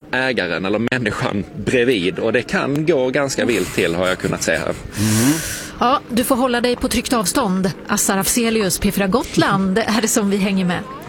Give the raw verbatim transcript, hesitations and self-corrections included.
ägaren eller människan bredvid, och det kan gå ganska vilt till, har jag kunnat säga här. Mm. Ja, du får hålla dig på tryckt avstånd. Assar Afzelius, P fyra Gotland, är det som vi hänger med.